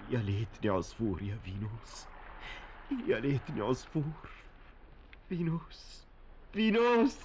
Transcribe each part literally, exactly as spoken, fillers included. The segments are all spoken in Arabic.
يا ليتني عصفور يا فينوس، يا ليتني عصفور. فينوس، فينوس،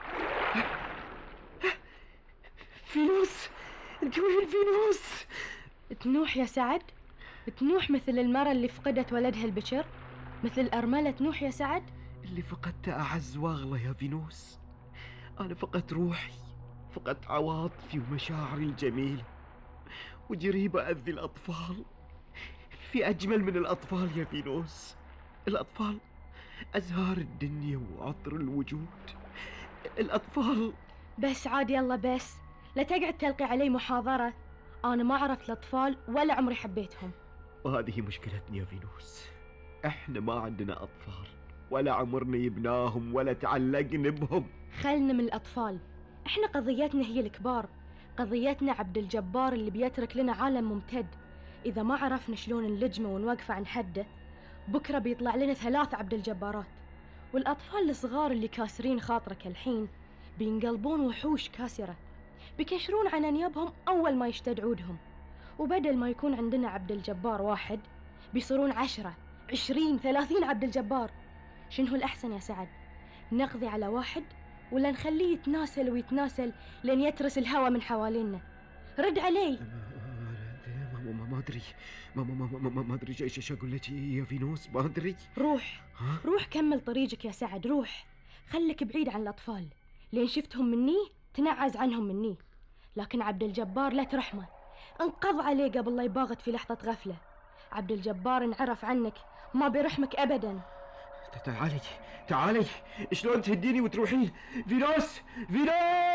فينوس، انت وين فينوس؟ تنوح يا سعد؟ تنوح مثل المرأة اللي فقدت ولدها البكر؟ مثل الأرملة تنوح يا سعد؟ اللي فقدت أعز واغلى يا فينوس. أنا فقدت روحي، فقدت عواطفي ومشاعري الجميلة، وجريبة أذي الأطفال. في أجمل من الأطفال يا فينوس؟ الأطفال أزهار الدنيا وعطر الوجود. الأطفال. بس عاد يلا بس، لا تقعد تلقي علي محاضرة. أنا ما عرفت الأطفال ولا عمري حبيتهم. وهذه مشكلتنا يا فينوس، احنا ما عندنا أطفال، ولا عمرنا يبناهم ولا تعلقنا بهم. خلنا من الأطفال، احنا قضيتنا هي الكبار. قضيتنا عبد الجبار اللي بيترك لنا عالم ممتد. إذا ما عرفنا شلون نلجمه ونوقفه عن حده، بكرة بيطلع لنا ثلاث عبد الجبارات. والأطفال الصغار اللي كاسرين خاطرك الحين بينقلبون وحوش كاسرة، بيكشرون عن أنيابهم أول ما يشتدعودهم. وبدل ما يكون عندنا عبد الجبار واحد، بيصيرون عشرة، عشرين، ثلاثين عبد الجبار. شنو الأحسن يا سعد؟ نقضي على واحد ولا نخليه يتناسل ويتناسل لين يترس الهوى من حوالينا؟ رد علي. ما ما ما ادري، ما ما ما ما ما ادري ايش ايش اقول لك يا فينوس، ما ادري. روح ها؟ روح كمل طريقك يا سعد، روح. خليك بعيد عن الأطفال، لين شفتهم مني تنعز عنهم مني. لكن عبد الجبار لا ترحمه، انقض عليه قبل لا يباغت في لحظة غفلة. عبد الجبار انعرف عنك ما بيرحمك أبدا. تعالي تعالي، شلون تهديني وتروحين؟ فينوس، فينوس.